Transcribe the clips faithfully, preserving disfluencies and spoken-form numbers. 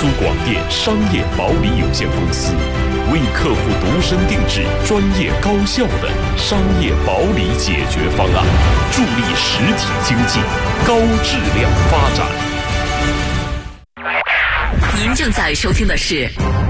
苏广电商业保理有限公司，为客户度身定制专业高效的商业保理解决方案，助力实体经济高质量发展。 您正在收听的是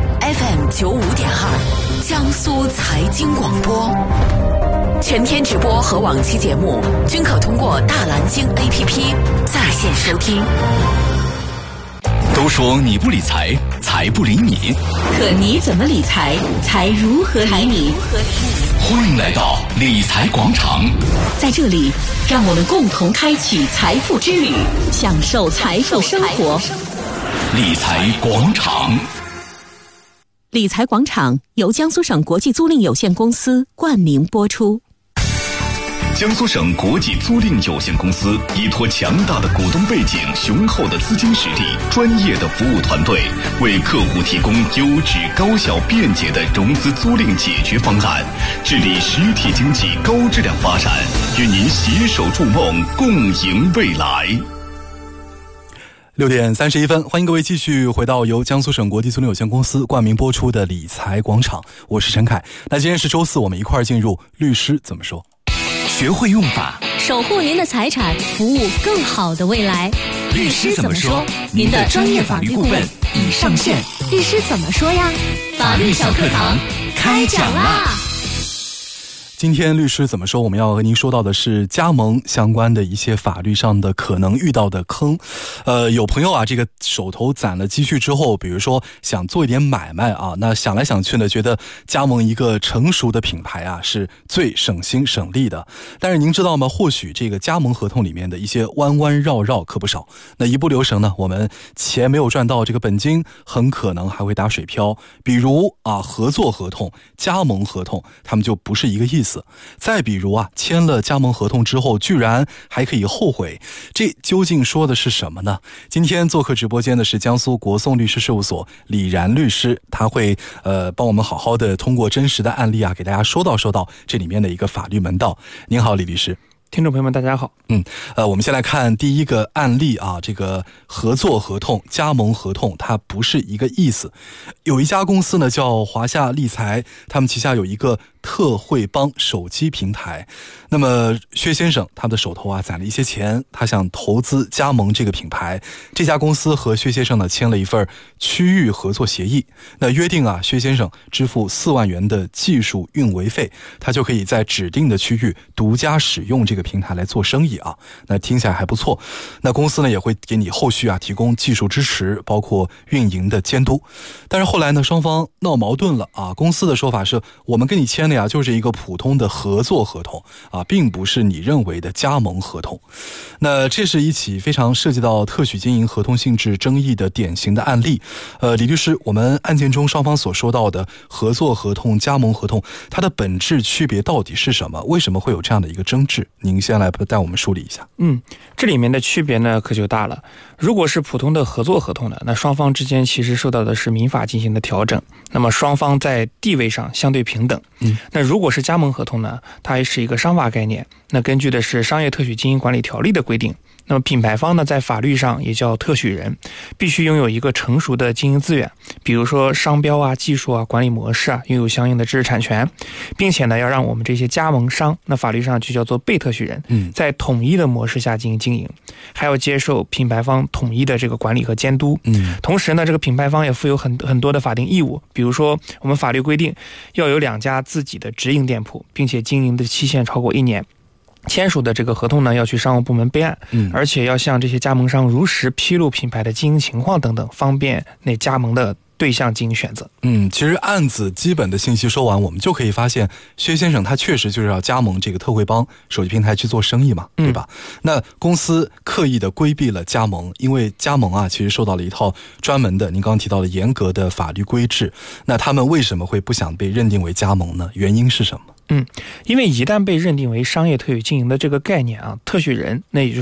F M 九五点二江苏财经广播，全天直播和往期节目均可通过大蓝鲸 A P P 在线收听。 都说你不理财，财不理你， 可你怎么理财，财如何理你？ 欢迎来到理财广场， 在这里，让我们共同开启财富之旅，享受财富生活。 理财广场。 理财广场由江苏省国际租赁有限公司冠名播出。 江苏省国际租赁有限公司依托强大的股东背景、雄厚的资金实力、专业的服务团队，为客户提供优质、高效、便捷的融资租赁解决方案，致力实体经济高质量发展，与您携手筑梦，共赢未来。 六点三十一分，欢迎各位继续回到由江苏省国际租赁有限公司冠名播出的理财广场，我是陈凯。那今天是周四，我们一块儿进入律师怎么说。 学会用法， 守护您的财产，服务更好的未来。 律师怎么说？您的专业法律顾问已上线。 律师怎么说呀？法律小课堂开讲啦！ 今天律师怎么说？我们要和您说到的是加盟相关的一些法律上的可能遇到的坑。呃，有朋友啊，这个手头攒了积蓄之后，比如说想做一点买卖啊，那想来想去呢，觉得加盟一个成熟的品牌啊，是最省心省力的。但是您知道吗？或许这个加盟合同里面的一些弯弯绕绕可不少。那一不留神呢，我们钱没有赚到，这个本金很可能还会打水漂。比如啊，合作合同、加盟合同，他们就不是一个意思。再比如啊，签了加盟合同之后居然还可以后悔，这究竟说的是什么呢？今天做客直播间的是江苏国讼律师事务所李然律师，他会呃帮我们好好的通过真实的案例啊，给大家说道说道这里面的一个法律门道。您好，李律师。 听众朋友们大家好。 嗯，呃，我们先来看第一个案例啊，这个合作合同、加盟合同，它不是一个意思。有一家公司呢叫华夏理财，他们旗下有一个特惠帮手机平台。那么薛先生他的手头啊攒了一些钱，他想投资加盟这个品牌。这家公司和薛先生呢签了一份区域合作协议，那约定啊，薛先生支付四万元的技术运维费，他就可以在指定的区域独家使用这个平台来做生意啊。那听起来还不错。那公司呢也会给你后续啊提供技术支持，包括运营的监督。但是后来呢，双方闹矛盾了啊。公司的说法是，我们跟你签的呀就是一个普通的合作合同啊，并不是你认为的加盟合同。那这是一起非常涉及到特许经营合同性质争议的典型的案例。呃，李律师，我们案件中双方所说到的合作合同、加盟合同，它的本质区别到底是什么？为什么会有这样的一个争执？您先来带我们梳理一下。 嗯，这里面的区别呢可就大了。如果是普通的合作合同呢，那双方之间其实受到的是民法进行的调整，那么双方在地位上相对平等。嗯，那如果是加盟合同呢，它是一个商法概念，那根据的是商业特许经营管理条例的规定。那么品牌方呢，在法律上也叫特许人，必须拥有一个成熟的经营资源，比如说商标啊、技术啊、管理模式啊，拥有相应的知识产权，并且呢，要让我们这些加盟商，那法律上就叫做被特许人，在统一的模式下进行经营，还要接受品牌方统一的这个管理和监督。嗯，同时呢，这个品牌方也负有很很多的法定义务，比如说我们法律规定要有两家自己的直营店铺，并且经营的期限超过一年。签署的这个合同呢，要去商务部门备案，嗯，而且要向这些加盟商如实披露品牌的经营情况等等，方便那加盟的对象进行选择。 嗯，其实案子基本的信息收完，我们就可以发现薛先生他确实就是要加盟这个特惠帮手机平台去做生意嘛，嗯、对吧？那公司刻意的规避了加盟，因为加盟啊其实受到了一套专门的您刚刚提到的严格的法律规制。那他们为什么会不想被认定为加盟呢？原因是什么？ 嗯，因为一旦被认定为商业特许经营的这个概念啊，特许人那也就是